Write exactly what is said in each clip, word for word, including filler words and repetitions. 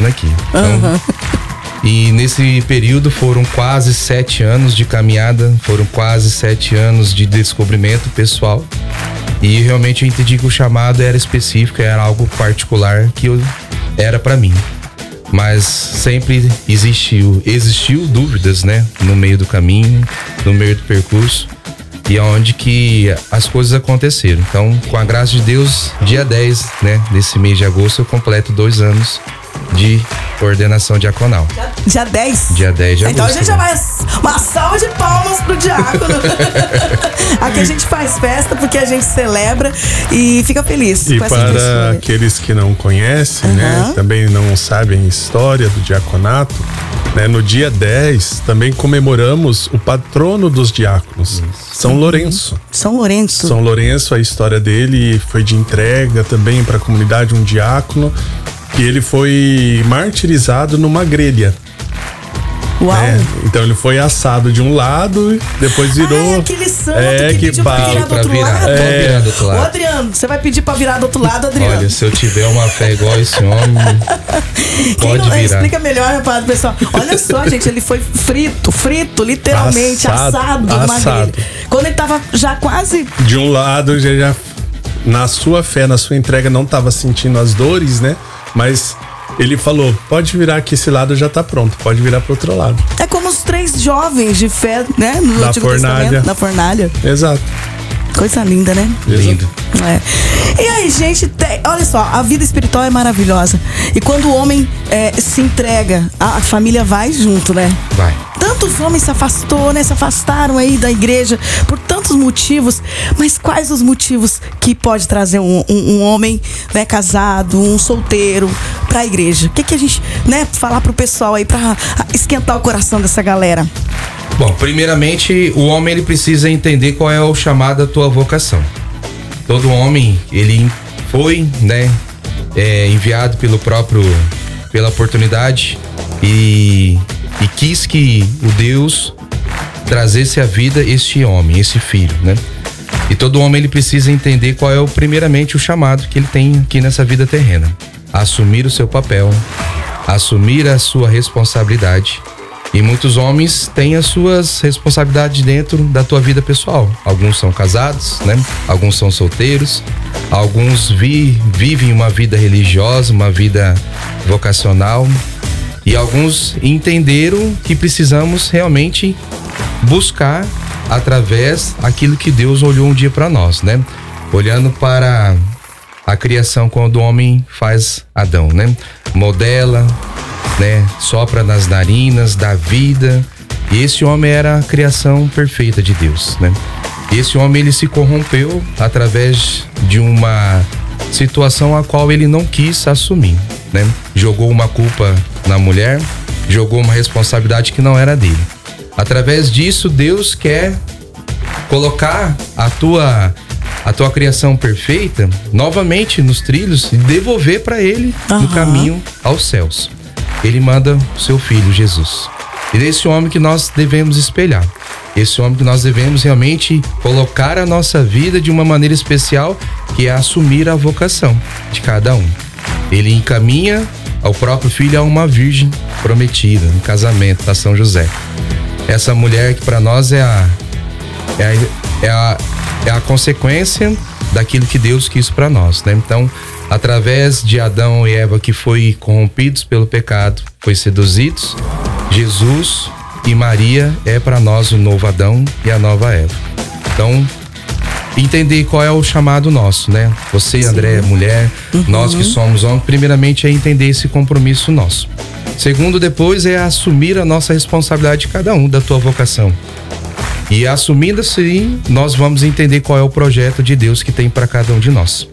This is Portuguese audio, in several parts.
diácono aqui. Então, Uhum. E nesse período foram quase sete anos de caminhada, foram quase sete anos de descobrimento pessoal. E realmente eu entendi que o chamado era específico, era algo particular que eu, era para mim. Mas sempre existiu, existiu dúvidas, né? No meio do caminho, no meio do percurso. E aonde que as coisas aconteceram. Então, com a graça de Deus, dia dez, né? Desse mês de agosto, eu completo dois anos de ordenação diaconal. Dia dez? Dia dez de agosto. Então a gente já vai. Uma salva de palmas pro diácono. Aqui a gente faz festa porque a gente celebra e fica feliz. E com essa para pessoa. aqueles que não conhecem, Uhum. né, também não sabem a história do diaconato, né, no dia dez também comemoramos o patrono dos diáconos, São Lourenço. São Lourenço. São Lourenço, a história dele foi de entrega também para a comunidade, um diácono, que ele foi martirizado numa grelha. Uau. Né? Então ele foi assado de um lado, depois virou. Ah, é aquele santo é, que, que pediu pra pau, virar do pra outro virar, lado. pra virar do outro lado. Ô, Adriano, você vai pedir pra virar do outro lado, Adriano? Olha, se eu tiver uma fé igual esse homem, Quem pode não, virar. explica melhor, rapaz, pessoal. Olha só, gente, ele foi frito, frito, literalmente, Assado, assado, numa assado. grelha. Quando ele tava já quase. De um lado, já, já na sua fé, na sua entrega, não estava sentindo as dores, né? Mas ele falou, pode virar que esse lado já tá pronto, pode virar pro outro lado. É como os três jovens de fé, né? No Da Antigo fornalha. Testamento, na fornalha. Exato. Coisa linda, né? Lindo. É. E aí, gente, tem- olha só, a vida espiritual é maravilhosa. E quando o homem é, se entrega, a, a família vai junto, né? Vai. Tantos homens se afastou, né? Se afastaram aí da igreja por tantos motivos. Mas quais os motivos que pode trazer um, um, um homem, né, casado, um solteiro pra igreja? O que que a gente, né, falar pro pessoal aí pra esquentar o coração dessa galera? Bom, primeiramente, o homem ele precisa entender qual é o chamado da tua vocação. Todo homem, ele foi, né, é, enviado pelo próprio, pela oportunidade e, e quis que o Deus trazesse à vida este homem, esse filho, né? E todo homem ele precisa entender qual é o, primeiramente o chamado que ele tem aqui nessa vida terrena. Assumir o seu papel, assumir a sua responsabilidade. E muitos homens têm as suas responsabilidades dentro da tua vida pessoal. Alguns são casados, né? Alguns são solteiros. Alguns vi, vivem uma vida religiosa, uma vida vocacional. E alguns entenderam que precisamos realmente buscar através aquilo que Deus olhou um dia para nós, né? Olhando para a criação quando o homem faz Adão, né? Modela, né? Sopra nas narinas, dá vida. E esse homem era a criação perfeita de Deus, né? E esse homem ele se corrompeu através de uma situação a qual ele não quis assumir, né? Jogou uma culpa na mulher, jogou uma responsabilidade que não era dele. Através disso, Deus quer colocar a tua a tua criação perfeita novamente nos trilhos e devolver para ele Aham. no caminho aos céus. Ele manda o seu filho Jesus. E é esse homem que nós devemos espelhar. Esse homem que nós devemos realmente colocar a nossa vida de uma maneira especial, que é assumir a vocação de cada um. Ele encaminha ao próprio filho a uma virgem prometida, um casamento, a São José. Essa mulher que para nós é a, é a, é a, é a consequência daquilo que Deus quis para nós, né? Então, através de Adão e Eva que foi corrompidos pelo pecado, foi seduzidos, Jesus e Maria é para nós o novo Adão e a nova Eva. Então, entender qual é o chamado nosso, né? Você, André, mulher, uhum. Nós que somos homens, primeiramente é entender esse compromisso nosso. Segundo, depois é assumir a nossa responsabilidade de cada um, da tua vocação. E assumindo assim, nós vamos entender qual é o projeto de Deus que tem para cada um de nós.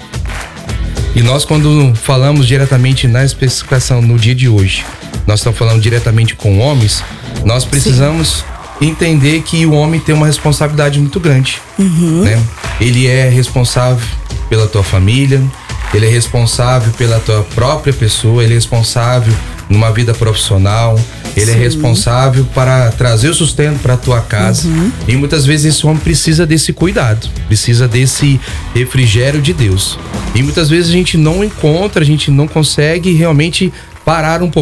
E nós, quando falamos diretamente na especificação no dia de hoje, nós estamos falando diretamente com homens, nós precisamos Sim. entender que o homem tem uma responsabilidade muito grande, uhum. né? Ele é responsável pela tua família, ele é responsável pela tua própria pessoa, ele é responsável numa vida profissional, ele Sim. é responsável para trazer o sustento para a tua casa. Uhum. E muitas vezes esse homem precisa desse cuidado, precisa desse refrigério de Deus. E muitas vezes a gente não encontra, a gente não consegue realmente parar um pouco